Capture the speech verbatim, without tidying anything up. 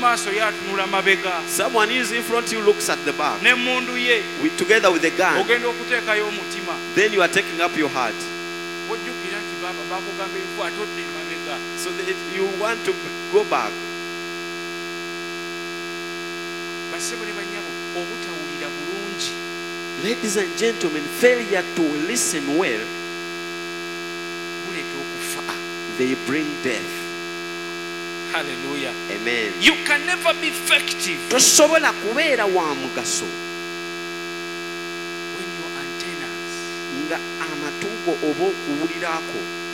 maaso yatunula mabega. Someone is in front, you looks at the back. N'emmundu ye With, together with the gun, ogenda okuteekayo omutima. then you are taking up your heart. Ojjukira nti baba bakugamba ebifu atodde emabega. So that you want to go back. Bassebo ne bannyabo obutawulira bulungi. Ladies and gentlemen, failure to listen well, buleeta okufa. they bring death. Hallelujah. Amen. You can never be effective Tosobola kubeera wa mugaso when your antennas nga amatugo oba okuwulirako